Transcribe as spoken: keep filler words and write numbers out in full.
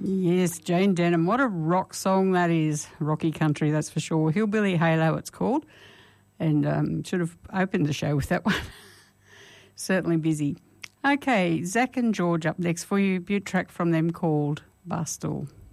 Yes, Jane Denham. What a rock song that is. Rocky country, that's for sure. Hillbilly Halo, it's called. And um, should have opened the show with that one. Certainly busy. Okay, Zach and George up next for you. Butte track from them called Barstool.